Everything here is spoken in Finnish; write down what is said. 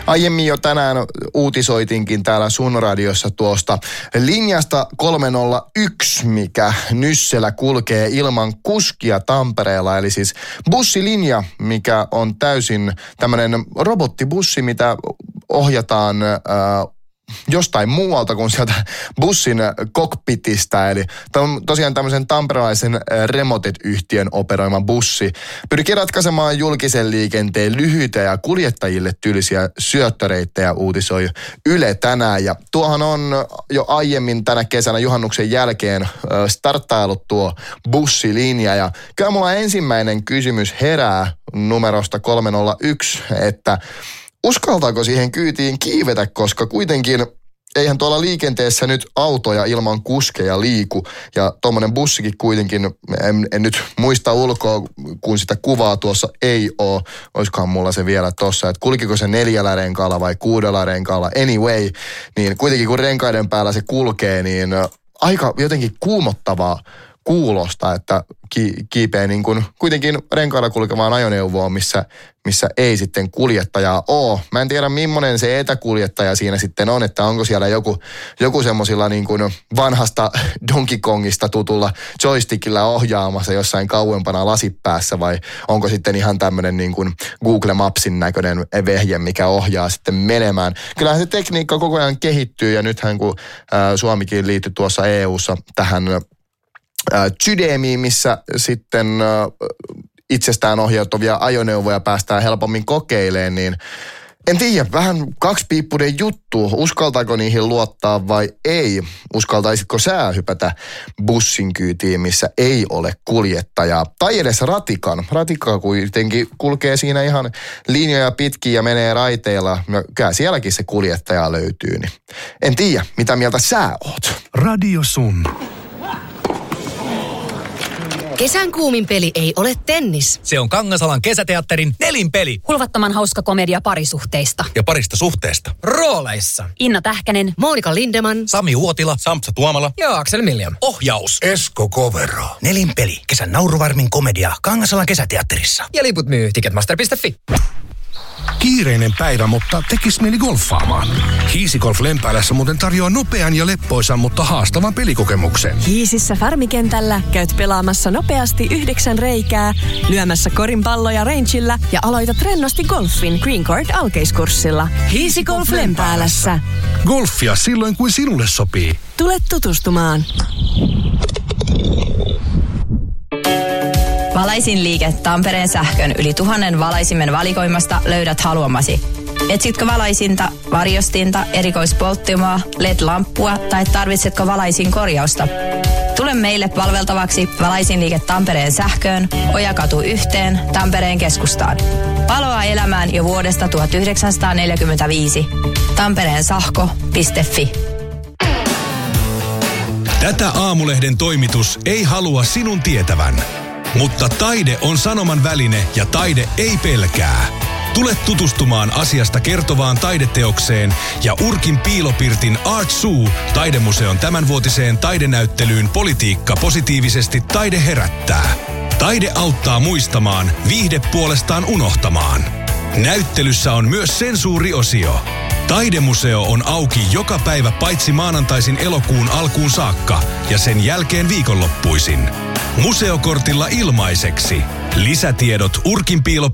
Aiemmin jo tänään uutisoitinkin täällä Sun Radiossa tuosta linjasta 301, mikä Nysselä kulkee ilman kuskia Tampereella. Eli siis bussilinja, mikä on täysin tämmöinen robottibussi, mitä ohjataan jostain muualta kuin sieltä bussin cockpitista. Eli tosiaan tämmöisen tamperelaisen Remotet-yhtiön operoima bussi pyrkii ratkaisemaan julkisen liikenteen lyhyitä ja kuljettajille tylsiä syöttöreittejä, uutisoi Yle tänään. Ja tuohan on jo aiemmin tänä kesänä juhannuksen jälkeen starttailut tuo bussilinja. Ja kyllä mulla ensimmäinen kysymys herää numerosta 301, että uskaltaako siihen kyytiin kiivetä, koska kuitenkin eihän tuolla liikenteessä nyt autoja ilman kuskeja liiku. Ja tuommoinen bussikin kuitenkin, en nyt muista ulkoa, kun sitä kuvaa tuossa ei ole. Olisikohan mulla se vielä tossa, että kulkiko se 4 renkaalla vai 6 renkaalla. Anyway, niin kuitenkin kun renkaiden päällä se kulkee, niin aika jotenkin kuumottavaa kuulosta, että kiipeä niin kuin kuitenkin renkailla kulkevaan ajoneuvoon, missä ei sitten kuljettajaa ole. Mä en tiedä, millainen se etäkuljettaja siinä sitten on, että onko siellä joku semmosilla niin kuin vanhasta Donkey Kongista tutulla joystickilla ohjaamassa jossain kauempana lasipäässä, vai onko sitten ihan tämmöinen niin kuin Google Mapsin näköinen vehje, mikä ohjaa sitten menemään. Kyllähän se tekniikka koko ajan kehittyy, ja nythän kun Suomikin liittyi tuossa EU:ssa tähän Chydemiin, missä sitten itsestään ohjautuvia ajoneuvoja päästään helpommin kokeilemaan, niin en tiedä, vähän kaksipiippunen juttu. Uskaltaako niihin luottaa vai ei? Uskaltaisitko sä hypätä bussin kyytiin, missä ei ole kuljettajaa? Tai edes ratikan. Ratikka kuitenkin kulkee siinä ihan linjoja pitkin ja menee raiteilla. Kyllä sielläkin se kuljettaja löytyy. Niin en tiedä, mitä mieltä sä oot? Radio Sun. Kesän kuumin peli ei ole tennis. Se on Kangasalan kesäteatterin Nelinpeli. Hulvattoman hauska komedia parisuhteista. Ja parista suhteesta. Rooleissa Inna Tähkänen, Monika Lindeman, Sami Uotila, Sampsa Tuomala ja Aksel Miljan. Ohjaus Esko Kovero. Nelinpeli. Kesän nauruvarmin komedia Kangasalan kesäteatterissa. Ja liput myy Ticketmaster.fi. Kiireinen päivä, mutta tekis mieli golfaamaan. Hiisigolf Lempäälässä muuten tarjoaa nopean ja leppoisan, mutta haastavan pelikokemuksen. Hiisissä Farmikentällä käyt pelaamassa nopeasti 9 reikää, lyömässä korinpalloja rangeillä ja aloitat rennosti golfin Green Court alkeiskurssilla. Hiisigolf Lempäälässä. Golfia silloin, kuin sinulle sopii. Tule tutustumaan. Valaisinliike Tampereen sähkön yli 1000 valaisimen valikoimasta löydät haluamasi. Etsitkö valaisinta, varjostinta, erikoispolttimoa, LED-lamppua tai tarvitsetko valaisin korjausta? Tule meille palveltavaksi Valaisinliike Tampereen sähköön, Ojakatu 1, Tampereen keskustaan. Valoa elämään jo vuodesta 1945. tampereensahko.fi. Tätä Aamulehden toimitus ei halua sinun tietävän. Mutta taide on sanoman väline ja taide ei pelkää. Tule tutustumaan asiasta kertovaan taideteokseen ja Urkin piilopirtin Art Zoo taidemuseon tämänvuotiseen taidenäyttelyyn Politiikka positiivisesti taide herättää. Taide auttaa muistamaan, viihde puolestaan unohtamaan. Näyttelyssä on myös sensuuriosio. Taidemuseo on auki joka päivä paitsi maanantaisin elokuun alkuun saakka ja sen jälkeen viikonloppuisin. Museokortilla ilmaiseksi. Lisätiedot urkinpiilo.fi.